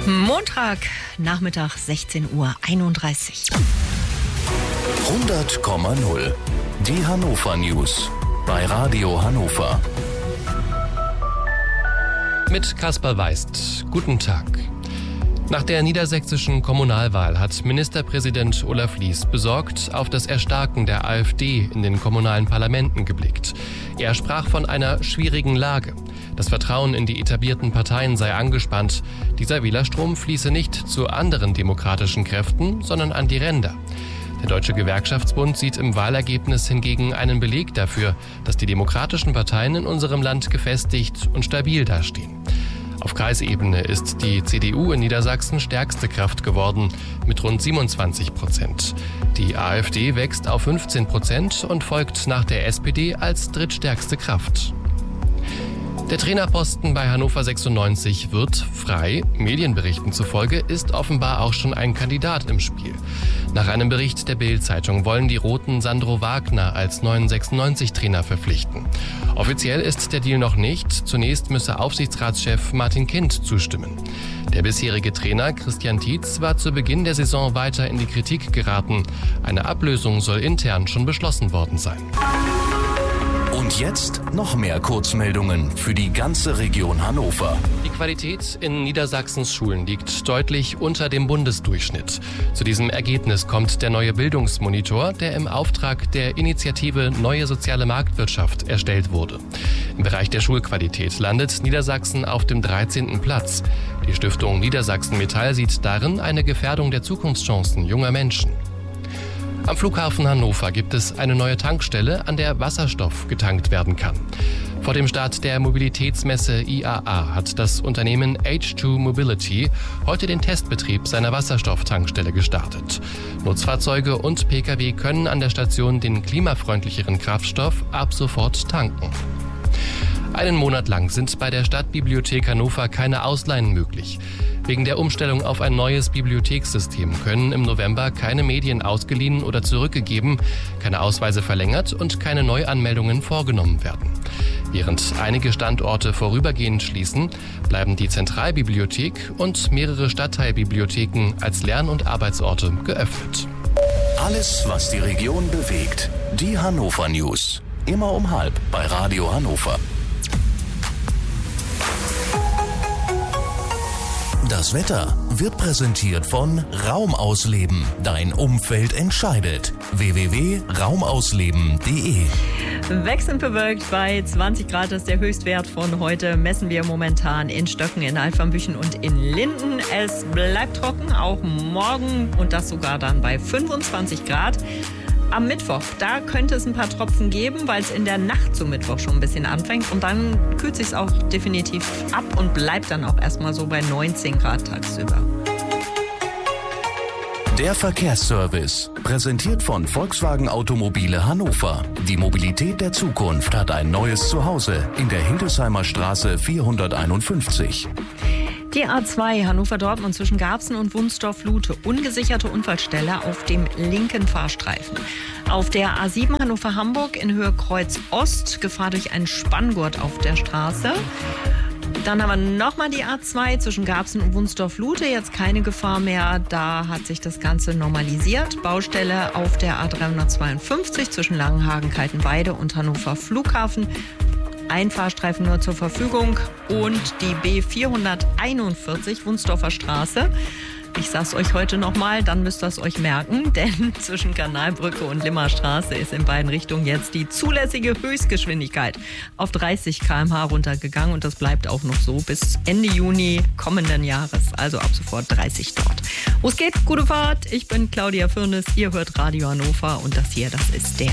Montag, Nachmittag, 16:31 Uhr. 100,0. Die Hannover News bei Radio Hannover. Mit Kaspar Weist. Guten Tag. Nach der niedersächsischen Kommunalwahl hat Ministerpräsident Olaf Lies besorgt auf das Erstarken der AfD in den kommunalen Parlamenten geblickt. Er sprach von einer schwierigen Lage. Das Vertrauen in die etablierten Parteien sei angespannt. Dieser Wählerstrom fließe nicht zu anderen demokratischen Kräften, sondern an die Ränder. Der Deutsche Gewerkschaftsbund sieht im Wahlergebnis hingegen einen Beleg dafür, dass die demokratischen Parteien in unserem Land gefestigt und stabil dastehen. Auf Kreisebene ist die CDU in Niedersachsen stärkste Kraft geworden mit rund 27%. Die AfD wächst auf 15% und folgt nach der SPD als drittstärkste Kraft. Der Trainerposten bei Hannover 96 wird frei. Medienberichten zufolge ist offenbar auch schon ein Kandidat im Spiel. Nach einem Bericht der Bild-Zeitung wollen die Roten Sandro Wagner als neuen 96-Trainer verpflichten. Offiziell ist der Deal noch nicht. Zunächst müsse Aufsichtsratschef Martin Kind zustimmen. Der bisherige Trainer Christian Tietz war zu Beginn der Saison weiter in die Kritik geraten. Eine Ablösung soll intern schon beschlossen worden sein. Und jetzt noch mehr Kurzmeldungen für die ganze Region Hannover. Die Qualität in Niedersachsens Schulen liegt deutlich unter dem Bundesdurchschnitt. Zu diesem Ergebnis kommt der neue Bildungsmonitor, der im Auftrag der Initiative Neue Soziale Marktwirtschaft erstellt wurde. Im Bereich der Schulqualität landet Niedersachsen auf dem 13. Platz. Die Stiftung Niedersachsen Metall sieht darin eine Gefährdung der Zukunftschancen junger Menschen. Am Flughafen Hannover gibt es eine neue Tankstelle, an der Wasserstoff getankt werden kann. Vor dem Start der Mobilitätsmesse IAA hat das Unternehmen H2 Mobility heute den Testbetrieb seiner Wasserstofftankstelle gestartet. Nutzfahrzeuge und Pkw können an der Station den klimafreundlicheren Kraftstoff ab sofort tanken. Einen Monat lang sind bei der Stadtbibliothek Hannover keine Ausleihen möglich. Wegen der Umstellung auf ein neues Bibliothekssystem können im November keine Medien ausgeliehen oder zurückgegeben, keine Ausweise verlängert und keine Neuanmeldungen vorgenommen werden. Während einige Standorte vorübergehend schließen, bleiben die Zentralbibliothek und mehrere Stadtteilbibliotheken als Lern- und Arbeitsorte geöffnet. Alles, was die Region bewegt. Die Hannover News. Immer um 12:30 bei Radio Hannover. Das Wetter wird präsentiert von Raumausleben. Dein Umfeld entscheidet. www.raumausleben.de. Wechselnd bewölkt bei 20 Grad ist der Höchstwert von heute. Messen wir momentan in Stöcken, in Alfambüchen und in Linden. Es bleibt trocken, auch morgen, und das sogar dann bei 25 Grad. Am Mittwoch, da könnte es ein paar Tropfen geben, weil es in der Nacht zum Mittwoch schon ein bisschen anfängt. Und dann kühlt es sich auch definitiv ab und bleibt dann auch erstmal so bei 19 Grad tagsüber. Der Verkehrsservice, präsentiert von Volkswagen Automobile Hannover. Die Mobilität der Zukunft hat ein neues Zuhause in der Hildesheimer Straße 451. Die A2 Hannover-Dortmund zwischen Garbsen und Wunsdorf-Lute. Ungesicherte Unfallstelle auf dem linken Fahrstreifen. Auf der A7 Hannover-Hamburg in Höhe Kreuz Ost. Gefahr durch einen Spanngurt auf der Straße. Dann haben wir nochmal die A2 zwischen Garbsen und Wunsdorf-Lute. Jetzt keine Gefahr mehr. Da hat sich das Ganze normalisiert. Baustelle auf der A352 zwischen Langenhagen, Kaltenweide und Hannover Flughafen. Ein Fahrstreifen nur zur Verfügung und die B441 Wunsdorfer Straße. Ich sag's euch heute nochmal, dann müsst ihr es euch merken, denn zwischen Kanalbrücke und Limmerstraße ist in beiden Richtungen jetzt die zulässige Höchstgeschwindigkeit auf 30 km/h runtergegangen und das bleibt auch noch so bis Ende Juni kommenden Jahres, also ab sofort 30 dort. Wo es geht, gute Fahrt, ich bin Claudia Firnes, ihr hört Radio Hannover und das hier, das ist der